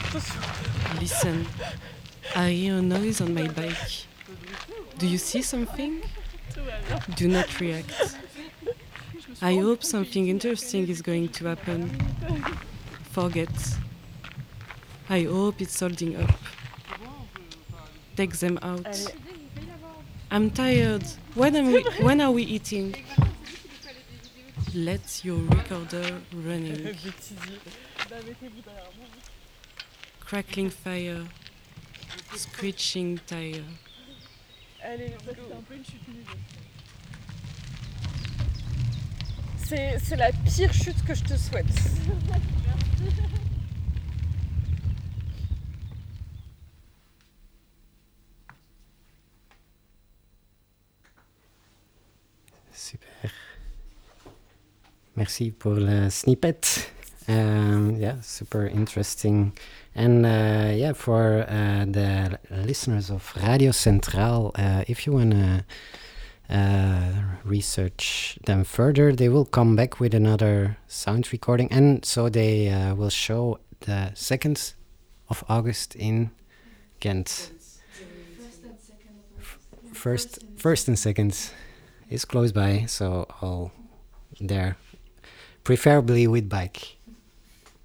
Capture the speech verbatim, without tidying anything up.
Listen, I hear a noise on my bike. Do you see something? Do not react. I hope something interesting is going to happen. Forget. I hope it's holding up. Take them out. I'm tired. When are we, when are we eating? Let your recorder running. Crackling fire. Screeching tire. C'est, c'est la pire chute que je te souhaite. Super. Merci pour le snippet. Um, yeah, super interesting. And uh, yeah, for uh, the listeners of Radio Centraal, uh, if you want to uh, research them further, they will come back with another sound recording. And so they uh, will show the second of August in Ghent. First, first and second is close by, so I'll there, preferably with bike.